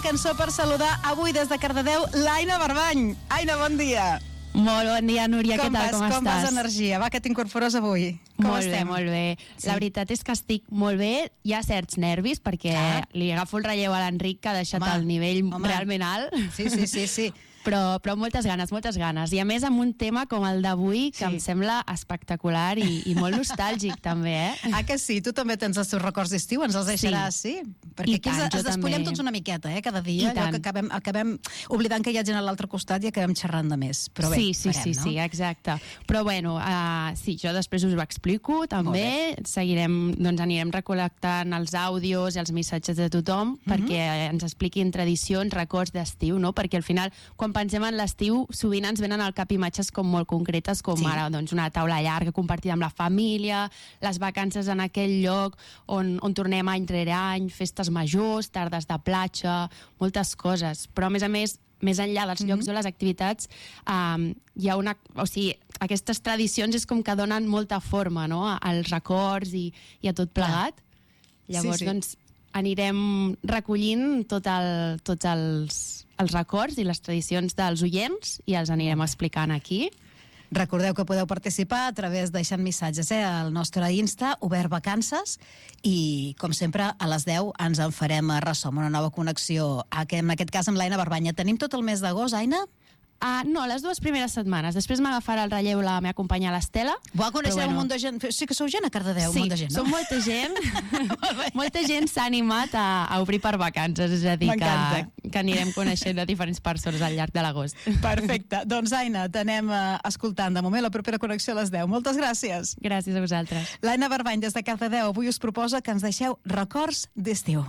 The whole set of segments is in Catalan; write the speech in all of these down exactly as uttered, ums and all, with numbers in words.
cançó per saludar avui des de Cardedeu l'Aina Barbany. Aina, bon dia. Molt bon dia, Núria, com què tal, vas, com, com estàs? Com vas, energia? Va, que t'incorpores avui. Com molt estem? bé, molt bé. Sí. La veritat és que estic molt bé. Hi ha certs nervis perquè ah. li agafo el relleu a l'Enric, que ha deixat home, el nivell home. realment alt. Sí, sí, sí, sí. Però, però moltes ganes, moltes ganes. I a més amb un tema com el d'avui, que sí. em sembla espectacular i, i molt nostàlgic també, eh? Ah, que sí? Tu també tens els teus records d'estiu, ens els deixaràs, sí? sí? Perquè aquí tant, es despullem tots una miqueta, eh? Cada dia, allò que acabem, acabem oblidant que hi ha gent a l'altre costat i acabem xerrant de més. Però bé, sí, sí, farem, sí, no? sí, exacte. Però bueno, uh, sí, jo després us ho explico, també. Seguirem, doncs anirem recol·lectant els àudios i els missatges de tothom mm-hmm. perquè ens expliquin tradicions, records d'estiu, no? Perquè al final, quan pensem en l'estiu, sovint ens venen al cap imatges com molt concretes, com sí. ara doncs, una taula llarga compartida amb la família, les vacances en aquell lloc on, on tornem any rere any, festes majors, tardes de platja, moltes coses. Però, a més a més, més enllà dels llocs mm-hmm. o les activitats, um, hi ha una... O sigui, aquestes tradicions és com que donen molta forma, no?, als records i, i a tot plegat. Ah. Llavors, sí, sí. doncs, anirem recollint tot el, tots els, els records i les tradicions dels oients i els anirem explicant aquí. Recordeu que podeu participar a través deixant missatges eh, al nostre Insta, Obert Vacances, i com sempre a les deu ens en farem a ressò amb una nova connexió, en aquest cas amb l'Aina Barbany. Tenim tot el mes d'agost, Aina? Uh, no, les dues primeres setmanes. Després m'agafarà el relleu la meva companya l'Estela. Bo, coneixereu bueno. un munt de gent. Sí que sou gent a Cardedeu, sí, un munt de gent, no? Sí, som molta gent. Molta gent s'ha animat a, a obrir per vacances, és a dir, que, que anirem coneixent de diferents persones al llarg de l'agost. Perfecte. Doncs, Aina, t'anem uh, escoltant de moment la propera connexió a les deu. Moltes gràcies. Gràcies a vosaltres. L'Aina Barbany, des de Cardedeu, avui us proposa que ens deixeu records d'estiu.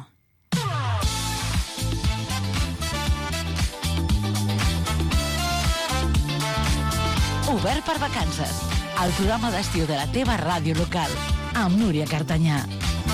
Obert per vacances, el programa d'estiu de la teva ràdio local, amb Núria Cartanyà.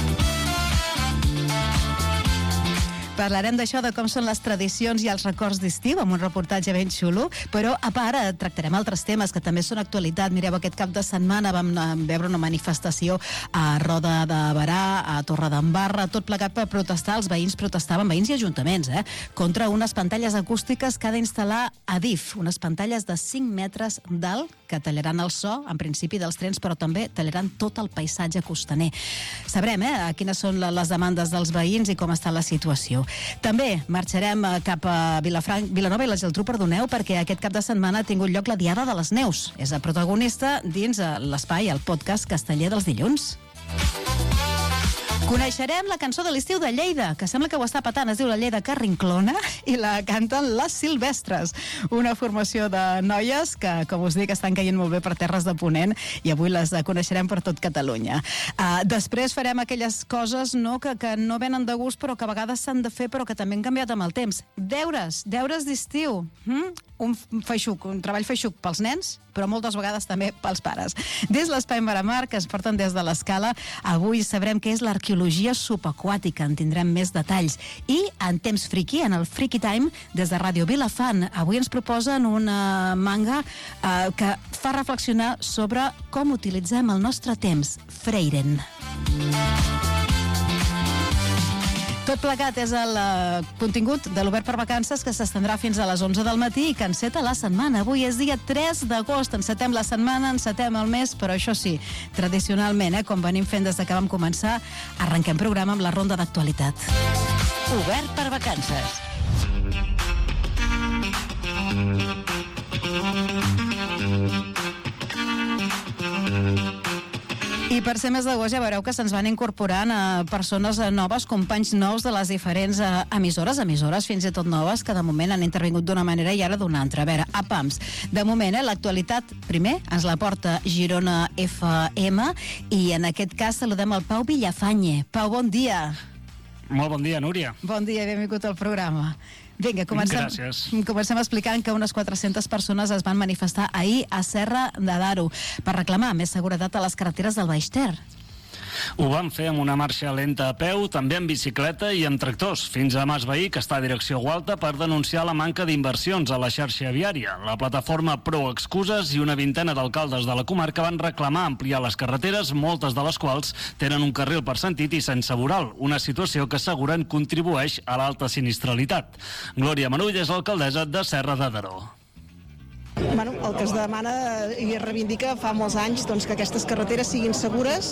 Parlarem d'això, de com són les tradicions i els records d'estiu, amb un reportatge ben xulo, però a part tractarem altres temes que també són actualitat. Mireu, aquest cap de setmana vam veure una manifestació a Roda de Berà, a Torredembarra, tot plegat per protestar. Els veïns protestaven, veïns i ajuntaments, eh, contra unes pantalles acústiques que ha d'instal·lar Adif, unes pantalles de cinc metres d'alt que tallaran el so, en principi, dels trens, però també tallaran tot el paisatge costaner. Sabrem eh, quines són les demandes dels veïns i com està la situació. També marxarem cap a Vilafranc, Vilanova i la Geltrú, perdoneu, perquè aquest cap de setmana ha tingut lloc la Diada de les Neus. És el protagonista dins l'espai, el podcast casteller dels dilluns. Coneixerem la cançó de l'estiu de Lleida, que sembla que ho està patant, es diu La Lleida Carrinclona, i la canten les Silvestres, una formació de noies que, com us dic, estan caient molt bé per terres de Ponent, i avui les coneixerem per tot Catalunya. Uh, després farem aquelles coses no, que, que no venen de gust, però que a vegades s'han de fer, però que també han canviat amb el temps. Deures, deures d'estiu. Mm? Un feixuc, un treball feixuc pels nens, però moltes vegades també pels pares. Des de l'Espai Maramar, que es porten des de l'Escala, avui sabrem què és l'arqueologia subaquàtica, en tindrem més detalls. I en temps friki, en el Friki Time, des de Ràdio Vilafant, avui ens proposen una manga eh, que fa reflexionar sobre com utilitzem el nostre temps, Freiren. Tot plegat és el uh, contingut de l'Obert per Vacances, que s'estendrà fins a les onze del matí i que enceta la setmana. Avui és dia tres d'agost, encetem la setmana, encetem el mes, però això sí, tradicionalment, eh, com venim fent des que vam començar, arrenquem programa amb la ronda d'actualitat. Obert per Vacances. I per ser més d'agost ja veureu que se'ns van incorporant a persones noves, companys nous de les diferents uh, emissores, emissores fins i tot noves, que de moment han intervingut d'una manera i ara d'una altra. A veure, a pams. De moment, eh, l'actualitat, primer, ens la porta Girona F M i en aquest cas saludem el Pau Villafañe. Pau, bon dia. Molt bon dia, Núria. Bon dia i benvingut al programa. Vinga, comencem, comencem explicant que unes quatre-centes persones es van manifestar ahir a Serra de Daró per reclamar més seguretat a les carreteres del Baix Ter. Ho van fer amb una marxa lenta a peu, també amb bicicleta i amb tractors, fins a Mas Veí, que està a direcció Gualta, per denunciar la manca d'inversions a la xarxa viària. La plataforma Pro Excuses i una vintena d'alcaldes de la comarca van reclamar ampliar les carreteres, moltes de les quals tenen un carril per sentit i sense voral, una situació que asseguren contribueix a l'alta sinistralitat. Glòria Manull és l'alcaldessa de Serra de Daró. Bueno, el que es demana i es reivindica fa molts anys doncs, que aquestes carreteres siguin segures,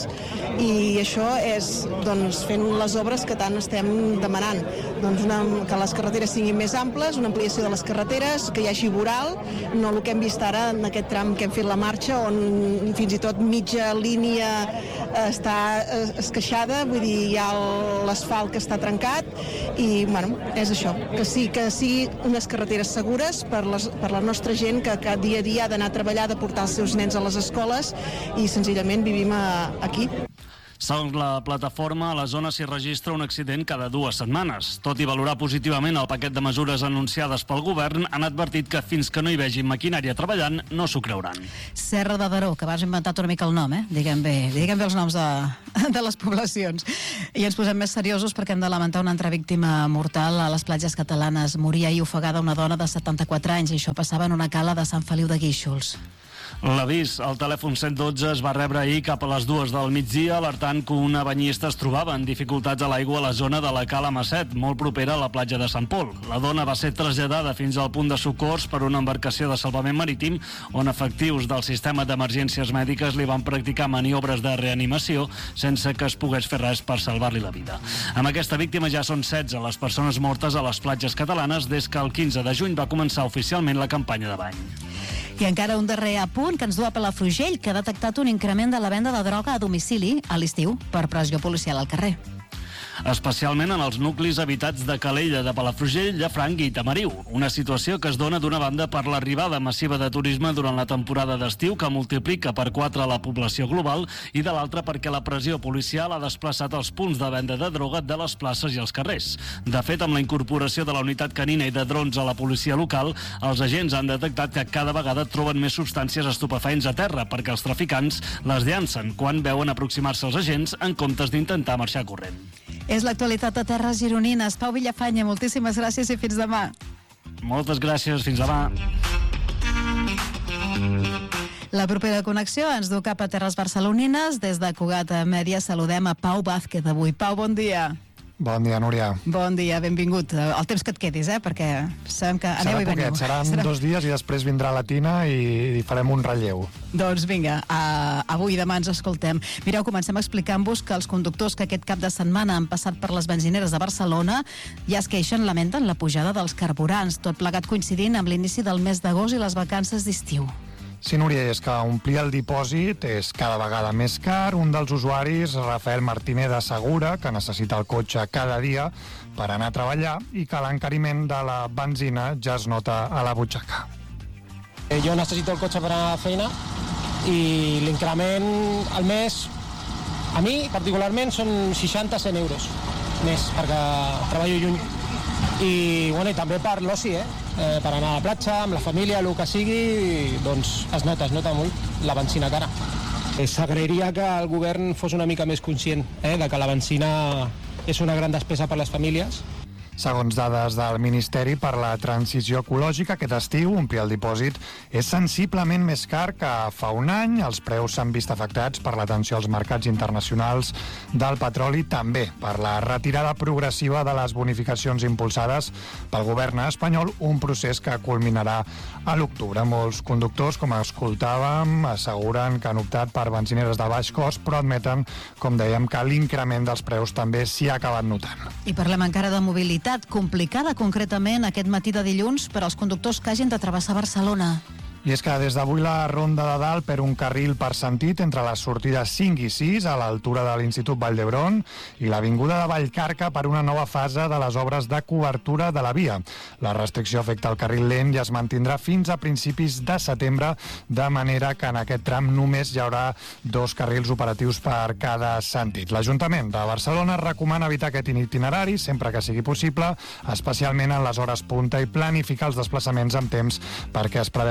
i això és doncs, fent les obres que tant estem demanant. Doncs una, que les carreteres siguin més amples, una ampliació de les carreteres, que hi hagi voral, no el que hem vist ara en aquest tram que hem fet la marxa, on fins i tot mitja línia està esqueixada, vull dir, hi ha l'asfalt que està trencat, i bueno, és això, que sí, que sí unes carreteres segures per, les, per la nostra gent que que dia a dia ha d'anar a treballar, de portar els seus nens a les escoles, i senzillament vivim a, aquí. Segons la plataforma, a la zona s'hi registra un accident cada dues setmanes. Tot i valorar positivament el paquet de mesures anunciades pel govern, han advertit que fins que no hi vegin maquinària treballant, no s'ho creuran. Serra de Daró, que vas inventat una mica el nom, eh? Diguem bé, diguem bé els noms de, de les poblacions. I ens posem més seriosos perquè hem de lamentar una altra víctima mortal a les platges catalanes. Moria ahir ofegada una dona de setanta-quatre anys, i això passava en una cala de Sant Feliu de Guíxols. L'avís al telèfon cent dotze es va rebre ahir cap a les dues del migdia, alertant que una banyista es trobava en dificultats a l'aigua a la zona de la Cala Masset, molt propera a la platja de Sant Pol. La dona va ser traslladada fins al punt de socors per una embarcació de salvament marítim, on efectius del sistema d'emergències mèdiques li van practicar maniobres de reanimació sense que es pogués fer res per salvar-li la vida. Amb aquesta víctima ja són setze les persones mortes a les platges catalanes des que el quinze de juny va començar oficialment la campanya de bany. I encara un darrer apunt que ens du a Palafrugell, que ha detectat un increment de la venda de droga a domicili a l'estiu per pressió policial al carrer. Especialment en els nuclis habitats de Calella, de Palafrugell, Llafranc i Tamariu. Una situació que es dona d'una banda per l'arribada massiva de turisme durant la temporada d'estiu, que multiplica per quatre la població global, i de l'altra perquè la pressió policial ha desplaçat els punts de venda de droga de les places i els carrers. De fet, amb la incorporació de la unitat canina i de drons a la policia local, els agents han detectat que cada vegada troben més substàncies estupefaents a terra, perquè els traficants les llancen quan veuen aproximar-se als agents en comptes d'intentar marxar corrent. És l'actualitat de Terres Gironines. Pau Villafanya, moltíssimes gràcies i fins demà. Moltes gràcies, fins demà. La propera connexió ens du cap a Terres Barcelonines. Des de Cugat Mèdia saludem a Pau Vázquez avui. Pau, bon dia. Bon dia, Núria. Bon dia, benvingut. El temps que et quedis, eh? Perquè sabem que aneu Serà i veniu. poquet, seran Serà... dos dies i després vindrà la Tina i farem un relleu. Doncs vinga, uh, avui i demà ens escoltem. Mireu, comencem explicant-vos que els conductors que aquest cap de setmana han passat per les benzineres de Barcelona ja es queixen, lamenten la pujada dels carburants, tot plegat coincidint amb l'inici del mes d'agost i les vacances d'estiu. Sí, Núria, és que omplir el dipòsit és cada vegada més car. Un dels usuaris, Rafael Martínez, assegura que necessita el cotxe cada dia per anar a treballar i que l'encariment de la benzina ja es nota a la butxaca. Jo necessito el cotxe per anar a la feina i l'increment al mes, a mi particularment, són seixanta a cent euros més, perquè treballo lluny. I, bueno, i també per l'oci, eh? eh? Per anar a la platja, amb la família, el que sigui, doncs es nota, es nota molt la benzina cara. S'agrairia que el govern fos una mica més conscient eh? de que la benzina és una gran despesa per les famílies. Segons dades del Ministeri per la Transició Ecològica, aquest estiu omplir el dipòsit és sensiblement més car que fa un any. Els preus s'han vist afectats per l'atenció als mercats internacionals del petroli, també per la retirada progressiva de les bonificacions impulsades pel govern espanyol, un procés que culminarà a l'octubre. Molts conductors, com escoltàvem, asseguren que han optat per benzineres de baix cost, però admeten, com dèiem, que l'increment dels preus també s'hi ha acabat notant. I parlem encara de mobilitat. Complicada concretament aquest matí de dilluns per als conductors que hagin de travessar Barcelona. I és que des d'avui la Ronda de Dalt per un carril per sentit entre les sortides cinc i sis a l'altura de l'Institut Vall d'Hebron i l'Avinguda de Vallcarca per una nova fase de les obres de cobertura de la via. La restricció afecta el carril lent i es mantindrà fins a principis de setembre, de manera que en aquest tram només hi haurà dos carrils operatius per cada sentit. L'Ajuntament de Barcelona recomana evitar aquest itinerari sempre que sigui possible, especialment en les hores punta, i planificar els desplaçaments amb temps perquè es preveuen retencions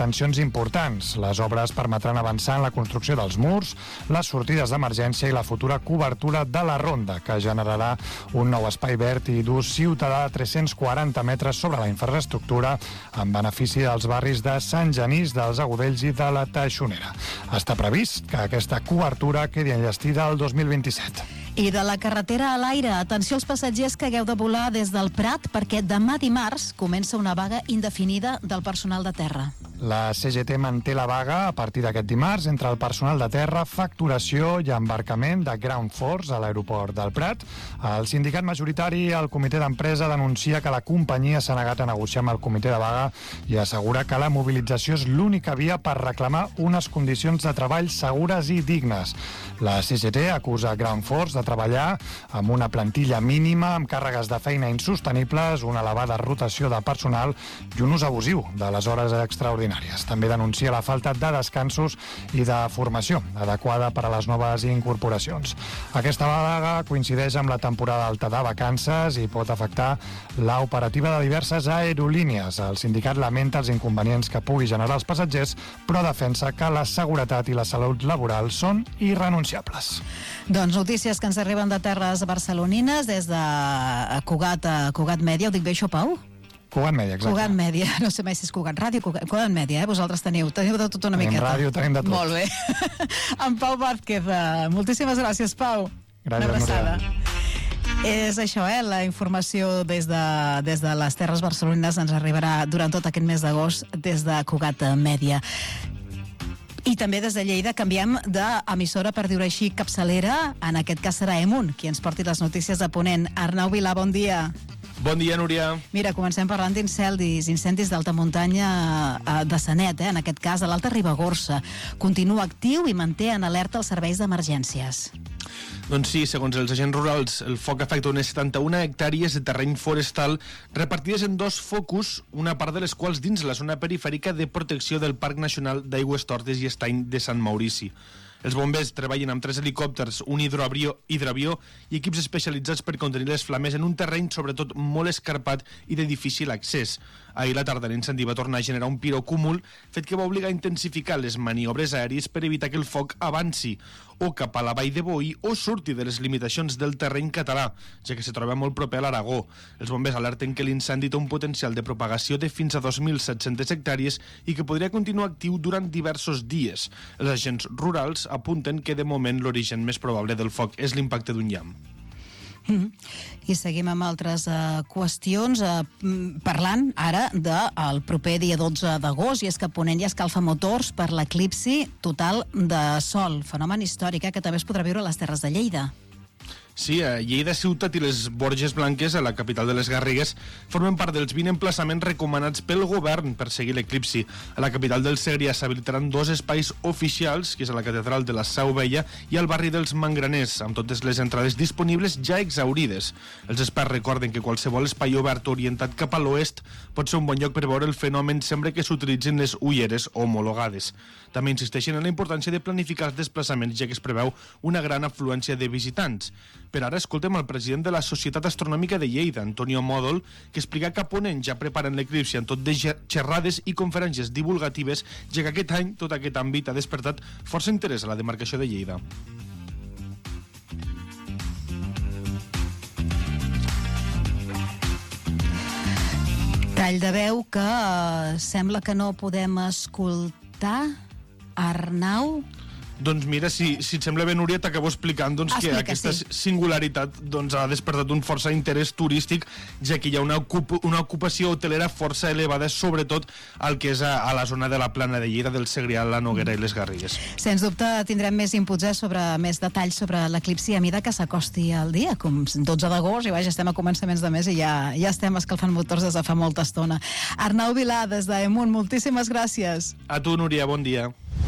tensions importants. Les obres permetran avançar en la construcció dels murs, les sortides d'emergència i la futura cobertura de la ronda, que generarà un nou espai verd i d'ús ciutadà de tres-cents quaranta metres sobre la infraestructura en benefici dels barris de Sant Genís, dels Agudells i de la Teixonera. Està previst que aquesta cobertura quedi enllestida el dos mil vint-i-set. I de la carretera a l'aire, atenció als passatgers que hagueu de volar des del Prat, perquè demà dimarts comença una vaga indefinida del personal de terra. La C G T manté la vaga a partir d'aquest dimarts entre el personal de terra, facturació i embarcament de Ground Force a l'aeroport del Prat. El sindicat majoritari, el comitè d'empresa, denuncia que la companyia s'ha negat a negociar amb el comitè de vaga i assegura que la mobilització és l'única via per reclamar unes condicions de treball segures i dignes. La C G T acusa Ground Force de treballar amb una plantilla mínima, amb càrregues de feina insostenibles, una elevada rotació de personal i un ús abusiu de les hores extraordinàries. També denuncia la falta de descansos i de formació adequada per a les noves incorporacions. Aquesta vaga coincideix amb la temporada alta de vacances i pot afectar l'operativa de diverses aerolínies. El sindicat lamenta els inconvenients que pugui generar els passatgers, però defensa que la seguretat i la salut laboral són irrenunciables. Doncs notícies que ens arriben de terres barcelonines des de Cugat a Cugat Mèdia. Ho dic bé, això, Pau? Cugat Mèdia, exacte. Cugat Mèdia, no sé mai si és Cugat Ràdio, Cugat, Cugat Mèdia, eh? Vosaltres teniu, teniu de tot una tenim miqueta. Tenim ràdio, tenim de tot. Molt bé. En Pau Vázquez, moltíssimes gràcies, Pau. Gràcies, una abraçada. És això, eh? La informació des de, des de les terres barcelonines ens arribarà durant tot aquest mes d'agost des de Cugat Mèdia. I també des de Lleida canviem d'emissora, per dir-ho així, capçalera. En aquest cas serà Emun, qui ens porti les notícies de Ponent. Arnau Vilà, bon dia. Bon dia, Núria. Mira, comencem parlant d'incendis, incendis d'alta muntanya de Sanet, eh? En aquest cas a l'Alta Ribagorça. Continua actiu i manté en alerta els serveis d'emergències. Doncs sí, segons els agents rurals, el foc afecta unes setanta-una hectàrees de terreny forestal repartides en dos focus, una part de les quals dins la zona perifèrica de protecció del Parc Nacional d'Aigües Tortes i Estany de Sant Maurici. Els bombers treballen amb tres helicòpters, un hidroavió, hidroavió i equips especialitzats per contenir les flames en un terreny sobretot molt escarpat i de difícil accés. Ahir la tarda l'incendi va tornar a generar un pirocúmul, fet que va obligar a intensificar les maniobres aèries per evitar que el foc avanci o cap a la vall de Boí o surti de les limitacions del terreny català, ja que se troba molt proper a l'Aragó. Els bombers alerten que l'incendi té un potencial de propagació de fins a dos mil set-centes hectàrees i que podria continuar actiu durant diversos dies. Els agents rurals apunten que de moment l'origen més probable del foc és l'impacte d'un llamp. Mm. I seguim amb altres uh, qüestions, uh, parlant ara del proper dia dotze d'agost, i és que Ponent ja escalfa motors per l'eclipsi total de sol, fenomen històric eh, que també es podrà viure a les Terres de Lleida. Sí, a Lleida Ciutat i les Borges Blanques, a la capital de les Garrigues, formen part dels vint emplaçaments recomanats pel govern per seguir l'eclipsi. A la capital del Segrià s'habilitaran dos espais oficials, que és a la catedral de la Seu Vella i al barri dels Mangraners, amb totes les entrades disponibles ja exaurides. Els experts recorden que qualsevol espai obert orientat cap a l'oest pot ser un bon lloc per veure el fenomen sempre que s'utilitzin les ulleres homologades. També insisteixen en la importància de planificar els desplaçaments, ja que es preveu una gran afluència de visitants. Per ara escoltem el president de la Societat Astronòmica de Lleida, Antonio Mòdol, que explica que a Ponent ja preparen l'eclipsi en tot de xerrades i conferències divulgatives, ja que aquest any tot aquest àmbit ha despertat força interès a la demarcació de Lleida. Tall de veu que uh, sembla que no podem escoltar. Arnau? Doncs mira, si, si et sembla bé, Núria, t'acabo explicant doncs, Explica, que aquesta sí. singularitat doncs, ha despertat un força interès turístic, ja que hi ha una, ocup una ocupació hotelera força elevada, sobretot al que és a, a la zona de la Plana de Lleida, del Segrià, la Noguera i les Garrigues. Sens dubte tindrem més inputs, eh, sobre més detalls sobre l'eclipsi a mida que s'acosti al dia, com dotze d'agost, i vaja, estem a començaments de mes i ja, ja estem escalfant motors des de fa molta estona. Arnau Vilà, des d'Emun, moltíssimes gràcies. A tu, Núria, bon dia.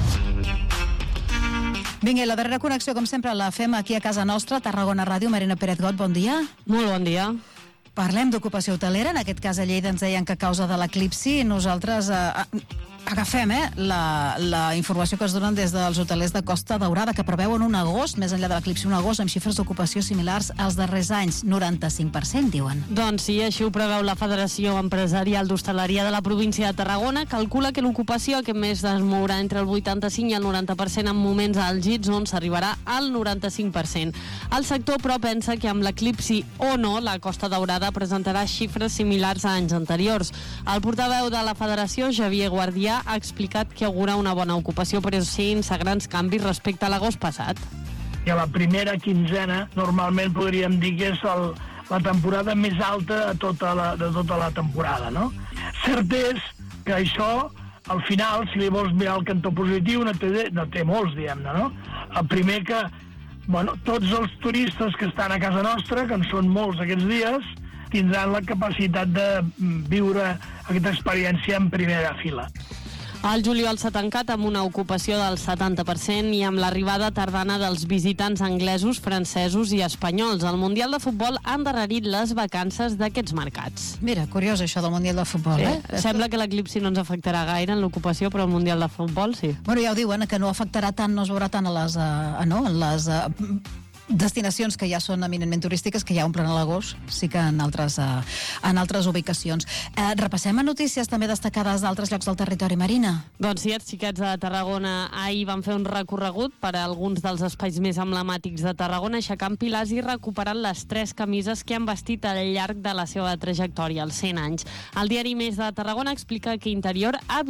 Vinga, i la darrera connexió, com sempre, la fem aquí a casa nostra, Tarragona Ràdio. Marina Pérez Got, bon dia. Molt bon dia. Parlem d'ocupació hotelera, en aquest cas a Lleida ens deien que a causa de l'eclipsi nosaltres... Eh, Agafem eh, la, la informació que es donen des dels hotelers de Costa Daurada, que preveuen un agost, més enllà de l'eclipsi, un agost amb xifres d'ocupació similars als darrers anys, noranta-cinc per cent, diuen. Doncs sí, així ho preveu la Federació Empresarial d'Hostaleria de la província de Tarragona. Calcula que l'ocupació aquest mes es mourà entre el vuitanta-cinc i el noranta per cent en moments àlgids, on s'arribarà al noranta-cinc per cent. El sector, però, pensa que amb l'eclipsi o no, la Costa Daurada presentarà xifres similars a anys anteriors. El portaveu de la Federació, Xavier Guardià, ha explicat que augura una bona ocupació, però sense grans canvis respecte a l'agost passat. I a la primera quinzena, normalment podríem dir que és el, la temporada més alta de tota la, de tota la temporada, no? Cert és que això, al final, si li vols mirar el cantó positiu, no té, no té molts, diguem-ne, no? El primer que, bueno, tots els turistes que estan a casa nostra, que en són molts aquests dies, tindran la capacitat de viure aquesta experiència en primera fila. El juliol s'ha tancat amb una ocupació del setanta per cent i amb l'arribada tardana dels visitants anglesos, francesos i espanyols. El Mundial de Futbol ha endarrerit les vacances d'aquests mercats. Mira, curiós això del Mundial de Futbol, sí. eh? Sembla que l'eclipsi no ens afectarà gaire en l'ocupació, però el Mundial de Futbol sí. Bueno, ja ho diuen, que no afectarà tant, no es veurà tant a les, uh, no, en les uh, destinacions que ja són eminentment turístiques, que ja omplen a l'agost, sí que en altres, uh, en altres ubicacions. Uh, repassem a notícies també destacades d'altres llocs del territori, Marina. Doncs sí, els xiquets de Tarragona ahir van fer un recorregut per a alguns dels espais més emblemàtics de Tarragona, aixecant pilars i recuperant les tres camises que han vestit al llarg de la seva trajectòria, els cent anys. El diari Més de Tarragona explica que Interior ha